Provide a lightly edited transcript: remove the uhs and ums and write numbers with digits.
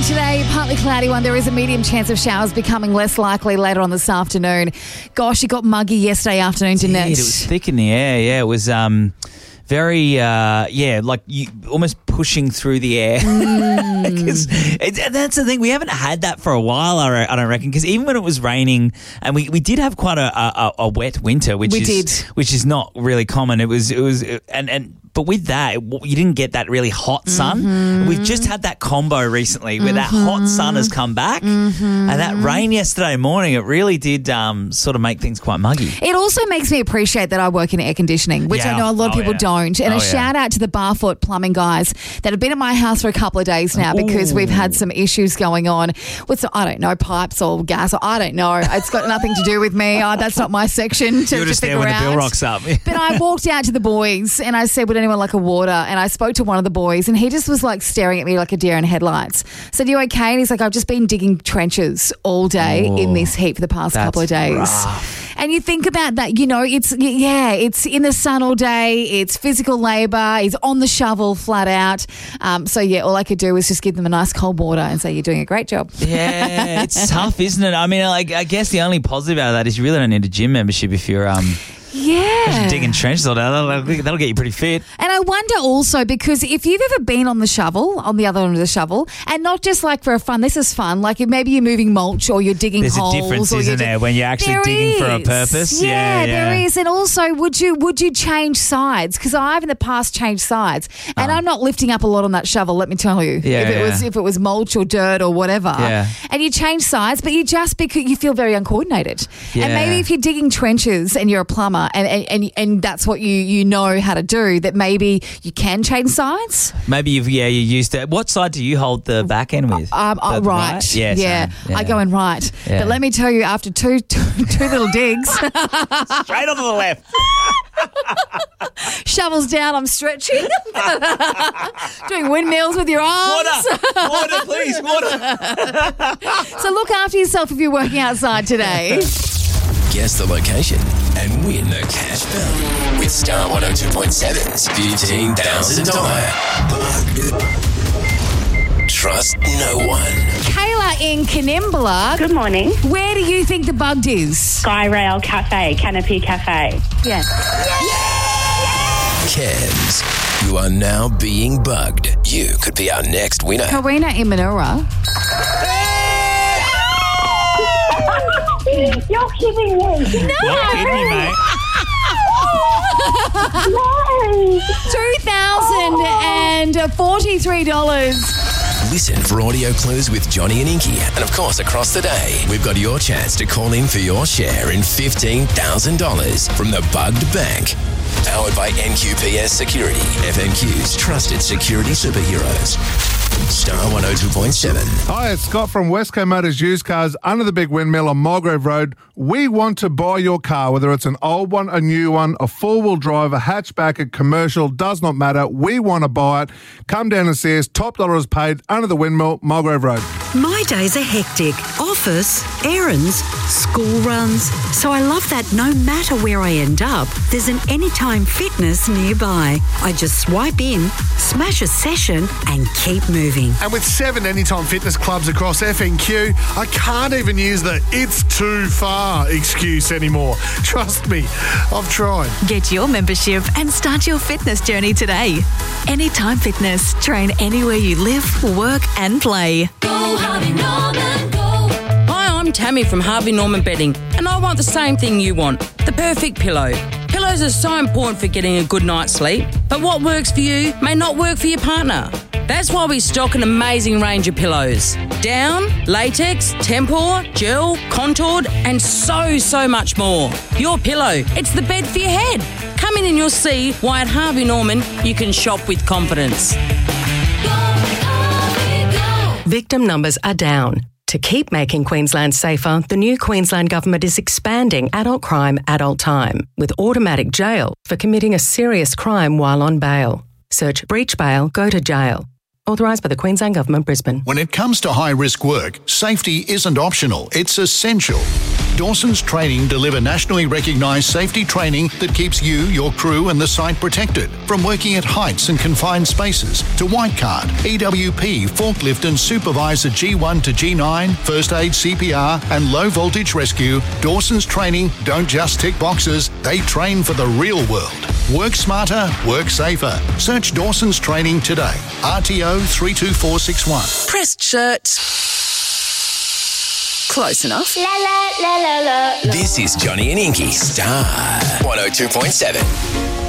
Today, partly cloudy one. There is a medium chance of showers becoming less likely later on this afternoon. Gosh, it got muggy yesterday afternoon, didn't it? It was thick in the air, yeah. It was very, like you almost pushing through the air. Because that's the thing. We haven't had that for a while, I don't reckon, because even when it was raining, and we did have quite a wet winter, which is not really common. But with that, you didn't get that really hot sun. Mm-hmm. We've just had that combo recently where that hot sun has come back, and that rain yesterday morning, it really did sort of make things quite muggy. It also makes me appreciate that I work in air conditioning, which I know a lot of people don't. And shout out to the Barfoot plumbing guys that have been at my house for a couple of days now because we've had some issues going on with, I don't know, pipes or gas, or I don't know. It's got nothing to do with me. That's not my section to You're just figure there when out. the bill rocks up. But I walked out to the boys and I said, would anyone like a water? And I spoke to one of the boys and he just was like staring at me like a deer in headlights. Said, you okay? And he's like, I've just been digging trenches all day in this heat for the past couple of days. Rough. And you think about that, it's in the sun all day. It's physical labour. He's on the shovel flat out. All I could do was just give them a nice cold water and say, you're doing a great job. Yeah, it's tough, isn't it? I mean, I guess the only positive out of that is you really don't need a gym membership if you're digging trenches all day. That'll get you pretty fit. And I wonder also, because if you've ever been on the other end of the shovel, and not just like for fun, this is fun, like maybe you're moving mulch or you're digging holes. There's a difference, isn't there, when you're actually digging for a purpose? Yeah, there is. And also, would you change sides? Because I've in the past changed sides, and I'm not lifting up a lot on that shovel, let me tell you. If it was mulch or dirt or whatever. Yeah. And you change sides, but because you feel very uncoordinated. Yeah. And maybe if you're digging trenches and you're a plumber, and that's what you know how to do, that maybe you can change sides. Maybe you used to. What side do you hold the back end with? Right. Yeah. I go in right. Yeah. But let me tell you, after two little digs. Straight onto the left. Shovels down, I'm stretching. Doing windmills with your arms. Water, please, water. So look after yourself if you're working outside today. Guess the location and win the cash bell with Star 102.7's $15,000 Bug. Trust no one. Kayla in Canimbla. Good morning. Where do you think the bugged is? Sky Rail Cafe, Canopy Cafe. Yes. Kevs, you are now being bugged. You could be our next winner. Karina in Manura. You're kidding me. No. You're kidding me, mate. No. $2,043. Listen for audio clues with Johnny and Inky. And of course, across the day, we've got your chance to call in for your share in $15,000 from the Bugged Bank. Powered by NQPS Security, FNQ's trusted security superheroes. Star 102.7. Hi, it's Scott from Westco Motors Used Cars under the big windmill on Mulgrave Road. We want to buy your car, whether it's an old one, a new one, a four-wheel drive, a hatchback, a commercial, does not matter. We want to buy it. Come down and see us. Top dollar is paid under the windmill, Mulgrave Road. My days are hectic. Office, errands, school runs. So I love that no matter where I end up, there's an Anytime Fitness nearby. I just swipe in, smash a session and keep moving. And with 7 Anytime Fitness clubs across FNQ, I can't even use the "it's too far" excuse anymore. Trust me, I've tried. Get your membership and start your fitness journey today. Anytime Fitness. Train anywhere you live, work and play. Go Harvey Norman, go. Hi, I'm Tammy from Harvey Norman Bedding, and I want the same thing you want, the perfect pillow. Pillows are so important for getting a good night's sleep, but what works for you may not work for your partner. That's why we stock an amazing range of pillows. Down, latex, tempur, gel, contoured, and so much more. Your pillow, it's the bed for your head. Come in and you'll see why at Harvey Norman you can shop with confidence. Victim numbers are down. To keep making Queensland safer, the new Queensland Government is expanding adult crime, adult time, with automatic jail for committing a serious crime while on bail. Search breach bail, go to jail. Authorised by the Queensland Government, Brisbane. When it comes to high-risk work, safety isn't optional, it's essential. Dawson's Training deliver nationally recognised safety training that keeps you, your crew and the site protected. From working at heights and confined spaces to white card, EWP, forklift and supervisor G1 to G9, first aid, CPR and low voltage rescue, Dawson's Training don't just tick boxes, they train for the real world. Work smarter, work safer. Search Dawson's Training today. RTO 32461. Pressed shirt. Close enough. La, la, la, la, la. This is Johnny and Inky, Star 102.7.